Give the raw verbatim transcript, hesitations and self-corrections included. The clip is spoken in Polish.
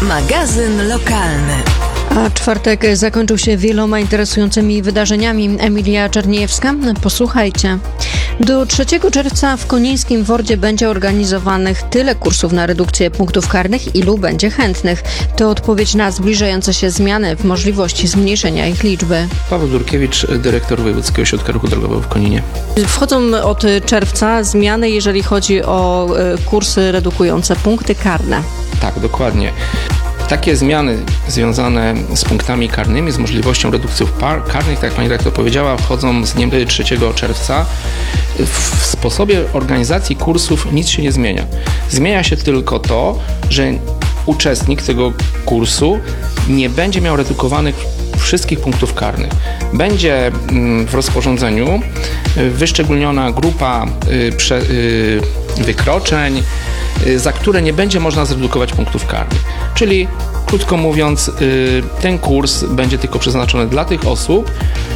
Magazyn lokalny. A czwartek zakończył się wieloma interesującymi wydarzeniami. Emilia Czerniejewska, posłuchajcie. Do trzeciego czerwca w Konińskim Wordzie będzie organizowanych tyle kursów na redukcję punktów karnych, ilu będzie chętnych. To odpowiedź na zbliżające się zmiany w możliwości zmniejszenia ich liczby. Paweł Durkiewicz, dyrektor Wojewódzkiego Ośrodka Ruchu Drogowego w Koninie. Wchodzą od czerwca zmiany, jeżeli chodzi o kursy redukujące punkty karne. Tak, dokładnie. Takie zmiany związane z punktami karnymi, z możliwością redukcji karnych, tak jak pani dyrektor powiedziała, wchodzą z dniem trzeciego czerwca. W sposobie organizacji kursów nic się nie zmienia. Zmienia się tylko to, że uczestnik tego kursu nie będzie miał redukowanych wszystkich punktów karnych. Będzie w rozporządzeniu wyszczególniona grupa wykroczeń, za które nie będzie można zredukować punktów karnych. Czyli, krótko mówiąc, ten kurs będzie tylko przeznaczony dla tych osób,